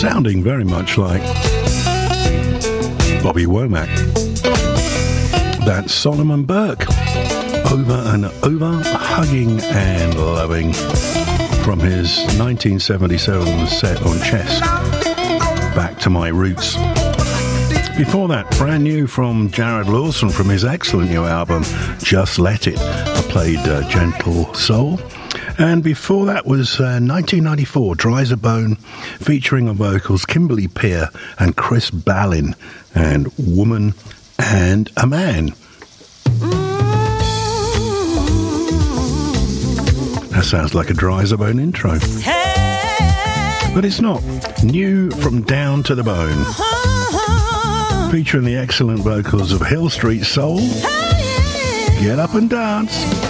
sounding very much like Bobby Womack. That's Solomon Burke, Over and Over, Hugging and Loving, from his 1977 set on Chess, Back to My Roots. Before that, brand new from Jared Lawson from his excellent new album, Just Let It. I played Gentle Soul. And before that was 1994, Dry as a Bone, featuring on vocals Kimberly Peer and Chris Ballin, and Woman and a Man. That sounds like a Dry as a Bone intro. But it's not. New from Down to the Bone, featuring the excellent vocals of Hill Street Soul. Get up and dance.